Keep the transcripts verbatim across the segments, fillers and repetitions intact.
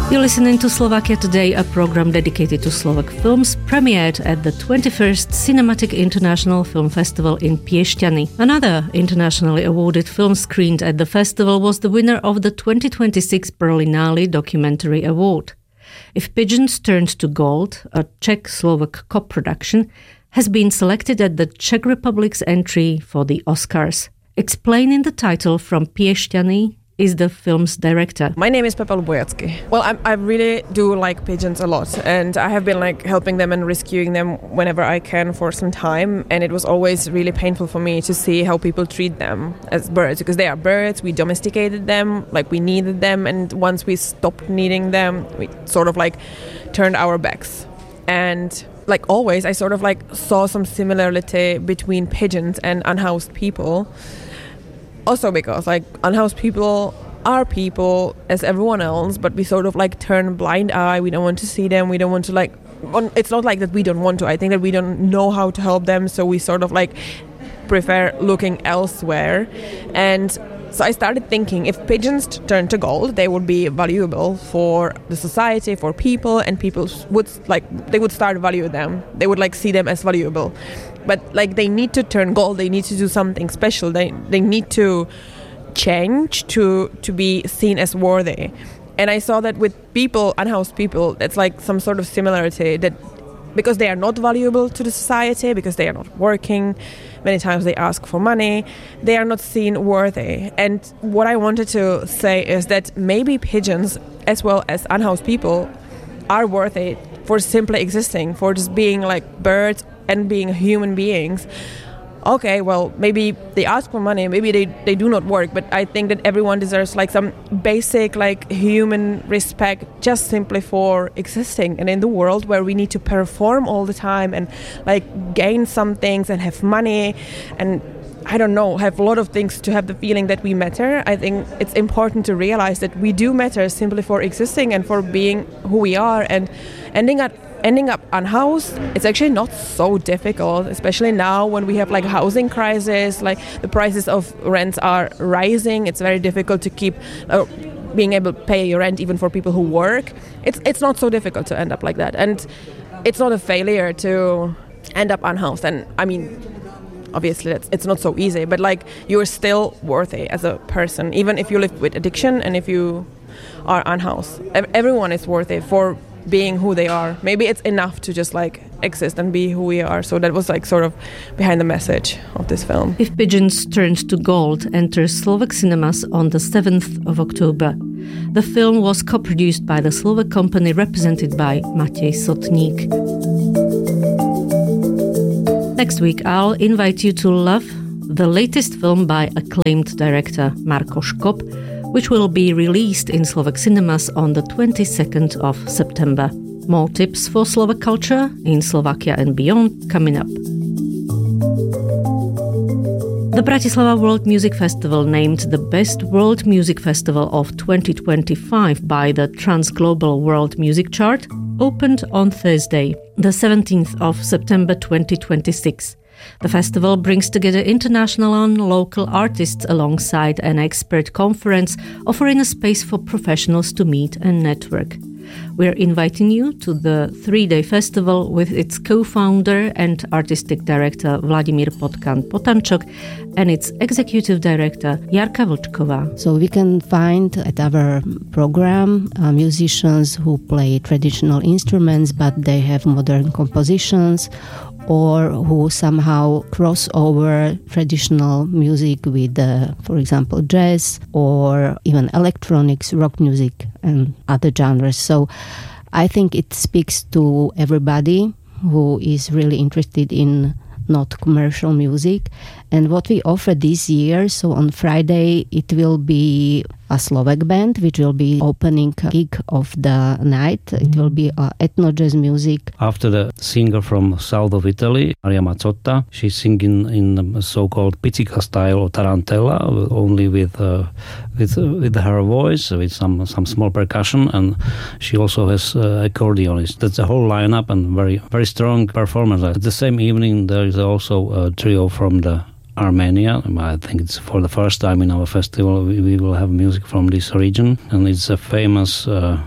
You're listening to Slovakia Today, a program dedicated to Slovak films, premiered at the twenty-first Cinematic International Film Festival in Piešťany. Another internationally awarded film screened at the festival was the winner of the twenty twenty-six Berlinale Documentary Award. If Pigeons Turned to Gold, a Czech-Slovak co-production, has been selected at the Czech Republic's entry for the Oscars. Explaining the title from Piešťany is the film's director. My name is Pepa Lubojacky. Well, I'm, I really do like pigeons a lot, and I have been like helping them and rescuing them whenever I can for some time, and it was always really painful for me to see how people treat them as birds, because they are birds. We domesticated them, like we needed them, and once we stopped needing them, we sort of like turned our backs. And like always, I sort of like saw some similarity between pigeons and unhoused people. Also because like unhoused people are people as everyone else, but we sort of like turn a blind eye. We don't want to see them. We don't want to like, it's not like that we don't want to. I think that we don't know how to help them. So we sort of like prefer looking elsewhere. And so I started thinking if pigeons turned to gold, they would be valuable for the society, for people, and people would like, they would start value them. They would like see them as valuable. But like they need to turn gold, they need to do something special. They they need to change to to be seen as worthy. And I saw that with people, unhoused people, that's like some sort of similarity, that because they are not valuable to the society, because they are not working, many times they ask for money, they are not seen worthy. And what I wanted to say is that maybe pigeons, as well as unhoused people, are worthy for simply existing, for just being like birds and being human beings. Okay, well, maybe they ask for money, maybe they, they do not work, but I think that everyone deserves like some basic like human respect just simply for existing. And in the world where we need to perform all the time and like gain some things and have money and I don't know, have a lot of things to have the feeling that we matter, I think it's important to realize that we do matter simply for existing and for being who we are. And ending up ending up unhoused, it's actually not so difficult, especially now when we have like housing crisis, like the prices of rents are rising. It's very difficult to keep uh, being able to pay your rent even for people who work. It's it's not so difficult to end up like that, and it's not a failure to end up unhoused. And I mean, obviously it's, it's not so easy, but like you're still worthy as a person, even if you live with addiction and if you are unhoused. Everyone is worthy for being who they are. Maybe it's enough to just like exist and be who we are. So that was like sort of behind the message of this film. If Pigeons Turned to Gold enters Slovak cinemas on the seventh of October. The film was co-produced by the Slovak company represented by Matej Sotník. Next week, I'll invite you to love the latest film by acclaimed director Marko Škop, which will be released in Slovak cinemas on the twenty-second of September. More tips for Slovak culture in Slovakia and beyond coming up. The Bratislava World Music Festival, named the Best World Music Festival of twenty twenty-five by the Transglobal World Music Chart, opened on Thursday, the seventeenth of September twenty twenty-six. The festival brings together international and local artists alongside an expert conference, offering a space for professionals to meet and network. We're inviting you to the three-day festival with its co-founder and artistic director Vladimír Potkan-Potančok and its executive director Jarka Vlčková. So we can find at our program uh, musicians who play traditional instruments but they have modern compositions, or who somehow cross over traditional music with, uh, for example, jazz or even electronics, rock music and other genres. So I think it speaks to everybody who is really interested in not commercial music. And what we offer this year, so on Friday it will be a Slovak band which will be opening gig of the night. It will be uh, ethno jazz music. After the singer from south of Italy, Maria Mazzotta, she's singing in the so-called pizzica style or tarantella, only with uh, with with her voice, with some some small percussion, and she also has uh, accordionist. That's the whole lineup and very very strong performance. At the same evening, there is also a trio from the Armenia. I think it's for the first time in our festival we, we will have music from this region, and it's a famous uh,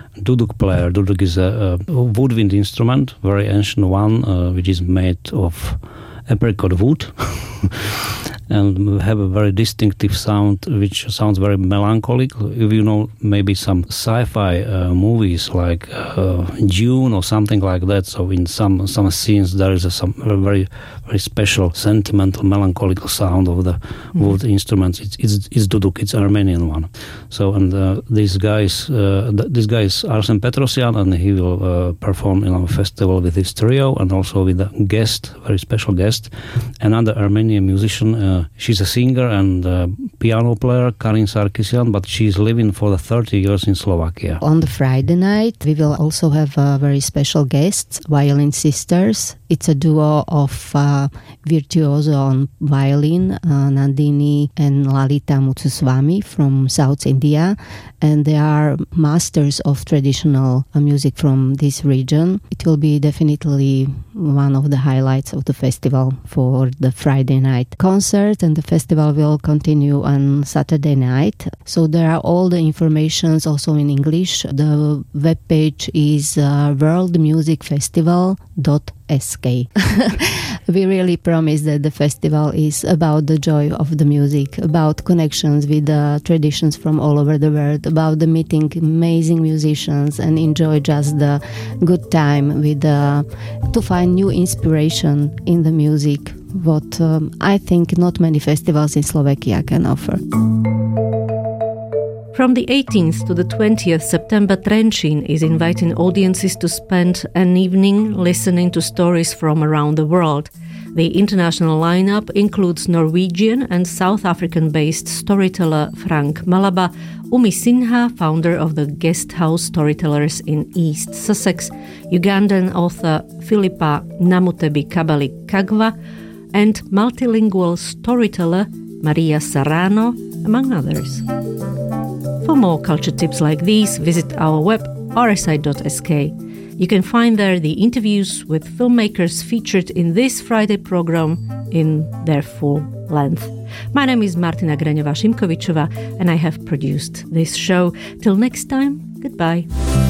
duduk player. Duduk is a, a woodwind instrument, very ancient one, uh, which is made of apricot wood. And have a very distinctive sound, which sounds very melancholic. If you know maybe some sci-fi uh, movies like uh, Dune or something like that, so in some some scenes there is a some a very very special sentimental melancholic sound of the mm-hmm. wood instruments. It's, it's it's duduk, it's Armenian one. So and uh, this guys uh, th- this guy is Arsen Petrosyan, and he will uh, perform in our festival with his trio and also with a guest, very special guest, another Armenian musician. Uh, She's a singer and uh, piano player, Karin Sarkisyan, but she's living for the thirty years in Slovakia. On the Friday night, we will also have uh, very special guests, Violin Sisters. It's a duo of uh, virtuoso on violin, uh, Nandini and Lalita Muthuswamy from South India. And they are masters of traditional uh, music from this region. It will be definitely one of the highlights of the festival for the Friday night concert, and the festival will continue on Saturday night. So there are all the informations also in English. The webpage is uh, world music festival dot s k. We really promise that the festival is about the joy of the music, about connections with the traditions from all over the world, about the meeting amazing musicians and enjoy just the good time with uh, to find new inspiration in the music, what um, I think not many festivals in Slovakia can offer. From the eighteenth to the twentieth September, Trenčín is inviting audiences to spend an evening listening to stories from around the world. The international lineup includes Norwegian and South African-based storyteller Frank Malaba, Umi Sinha, founder of the Guest House Storytellers in East Sussex, Ugandan author Philippa Namutebi Kabali Kagwa, and multilingual storyteller Maria Serrano, among others. For more culture tips like these, visit our web r s i dot s k. You can find there the interviews with filmmakers featured in this Friday program in their full length. My name is Martina Graňová-Šimkovičová, and I have produced this show. Till next time, goodbye.